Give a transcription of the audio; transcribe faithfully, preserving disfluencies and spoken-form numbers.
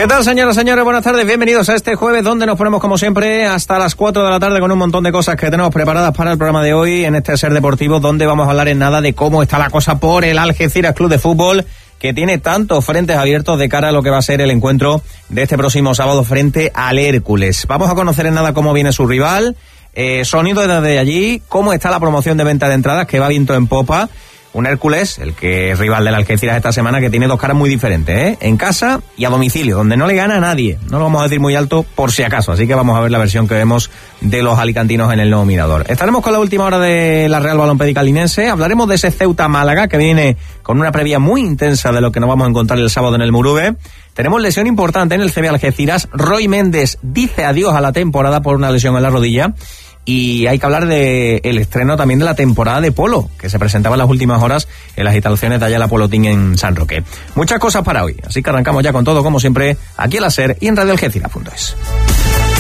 ¿Qué tal, señoras y señores? Buenas tardes, bienvenidos a este jueves donde nos ponemos como siempre hasta las cuatro de la tarde con un montón de cosas que tenemos preparadas para el programa de hoy en este Ser Deportivo, donde vamos a hablar en nada de cómo está la cosa por el Algeciras Club de Fútbol, que tiene tantos frentes abiertos de cara a lo que va a ser el encuentro de este próximo sábado frente al Hércules. Vamos a conocer en nada cómo viene su rival, eh, sonido desde allí, cómo está la promoción de venta de entradas, que va viento en popa. Un Hércules, el que es rival del Algeciras esta semana, que tiene dos caras muy diferentes, ¿eh? En casa y a domicilio, donde no le gana a nadie. No lo vamos a decir muy alto por si acaso, así que vamos a ver la versión que vemos de los alicantinos en el nuevo Mirador. Estaremos con la última hora de la Real Balompédica Linense, hablaremos de ese Ceuta Málaga, que viene con una previa muy intensa de lo que nos vamos a encontrar el sábado en el Murube. Tenemos lesión importante en el C B Algeciras. Roy Méndez dice adiós a la temporada por una lesión en la rodilla. Y hay que hablar de el estreno también de la temporada de polo, que se presentaba en las últimas horas en las instalaciones de Ayala Polo Team en San Roque. Muchas cosas para hoy, así que arrancamos ya con todo, como siempre, aquí en la SER y en radio algeciras punto es.